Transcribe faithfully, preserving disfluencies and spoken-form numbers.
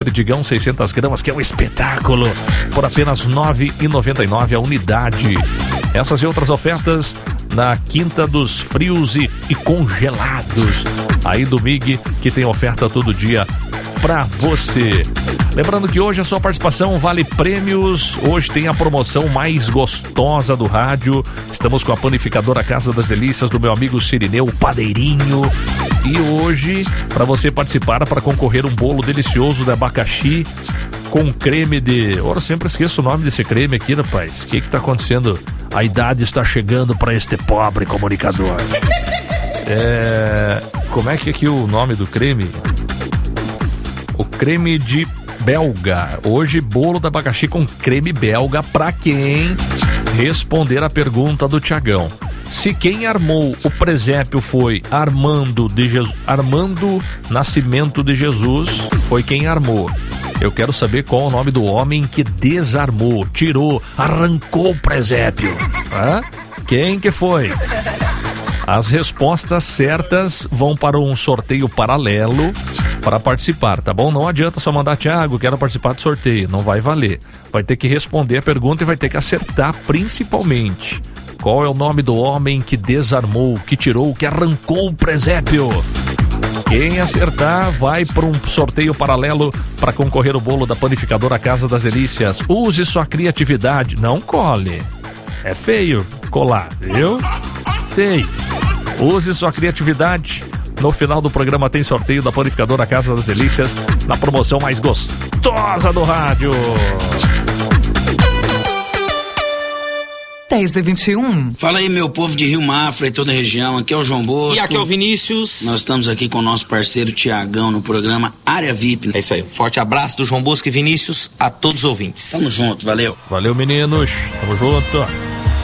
Perdigão seiscentas gramas, que é um espetáculo, por apenas nove reais e noventa e nove centavos a unidade. Essas e outras ofertas na Quinta dos Frios e, e Congelados, aí do M I G, que tem oferta todo dia pra você. Lembrando que hoje a sua participação vale prêmios. Hoje tem a promoção mais gostosa do rádio. Estamos com a panificadora Casa das Delícias do meu amigo Sirineu Padeirinho. E hoje, para você participar, para concorrer um bolo delicioso de abacaxi com creme de... Ora, eu sempre esqueço o nome desse creme aqui, rapaz. O que que tá acontecendo? A idade está chegando para este pobre comunicador. É... Como é que é aqui o nome do creme? O creme de belga. Hoje, bolo de abacaxi com creme belga para quem responder a pergunta do Tiagão. Se quem armou o presépio foi Armando de Jesus, Armando Nascimento de Jesus, foi quem armou. Eu quero saber qual é o nome do homem que desarmou, tirou, arrancou o presépio. Hã? Quem que foi? As respostas certas vão para um sorteio paralelo para participar, tá bom? Não adianta só mandar, Thiago, quero participar do sorteio. Não vai valer. Vai ter que responder a pergunta e vai ter que acertar principalmente. Qual é o nome do homem que desarmou, que tirou, que arrancou o presépio? Quem acertar vai para um sorteio paralelo para concorrer ao bolo da panificadora Casa das Delícias. Use sua criatividade, não cole. É feio colar, viu? Feio. Use sua criatividade. No final do programa tem sorteio da panificadora Casa das Delícias na promoção mais gostosa do rádio. dez e vinte e um. Fala aí, meu povo de Rio Mafra e toda a região. Aqui é o João Bosco. E aqui é o Vinícius. Nós estamos aqui com o nosso parceiro Tiagão no programa Área V I P. É isso aí. Forte abraço do João Bosco e Vinícius a todos os ouvintes. Tamo junto, valeu. Valeu, meninos. Tamo junto.